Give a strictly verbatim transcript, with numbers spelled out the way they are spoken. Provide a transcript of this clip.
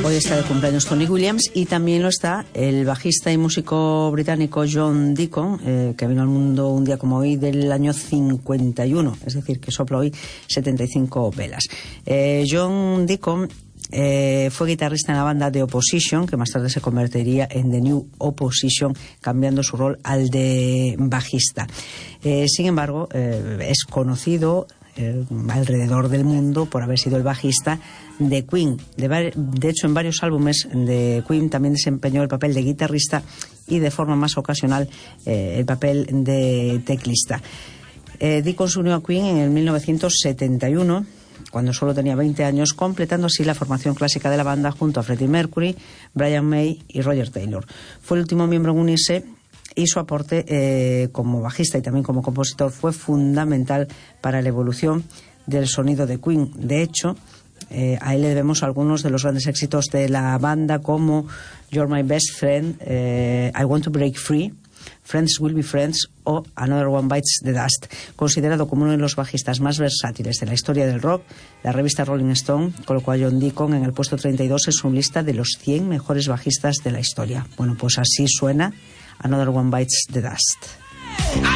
Hoy está de cumpleaños Tony Williams y también lo está el bajista y músico británico John Deacon, eh, que vino al mundo un día como hoy del año cincuenta y uno, es decir, que sopla hoy setenta y cinco velas. Eh, John Deacon Eh, fue guitarrista en la banda The Opposition, que más tarde se convertiría en The New Opposition, cambiando su rol al de bajista. Eh, sin embargo, eh, es conocido eh, alrededor del mundo por haber sido el bajista de Queen. De, de hecho, en varios álbumes de Queen también desempeñó el papel de guitarrista y de forma más ocasional eh, el papel de teclista. Eh, Deacon se unió a Queen en el mil novecientos setenta y uno, cuando solo tenía veinte años, completando así la formación clásica de la banda junto a Freddie Mercury, Brian May y Roger Taylor. Fue el último miembro en unirse y su aporte eh, como bajista y también como compositor fue fundamental para la evolución del sonido de Queen. De hecho, eh, a él le debemos algunos de los grandes éxitos de la banda, como You're My Best Friend, eh, I Want to Break Free, Friends Will Be Friends o Another One Bites the Dust. Considerado como uno de los bajistas más versátiles de la historia del rock, la revista Rolling Stone colocó a John Deacon en el puesto treinta y dos en su lista de los cien mejores bajistas de la historia. Bueno, pues así suena Another One Bites the Dust.